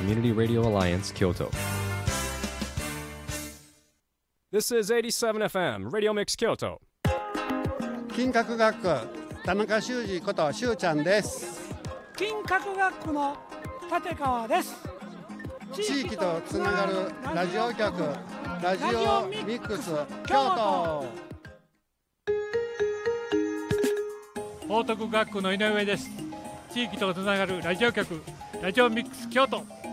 Community Radio Alliance, Kyoto. This is 87FM Radio Mix Kyoto. 金閣学田中修二ことしゅうちゃんです。 金閣学の立川です。 地域とつながるラジオ局ラジオミックス京都。 報徳学区の井上です。地域とつながるラジオ局ラジオミックス京都。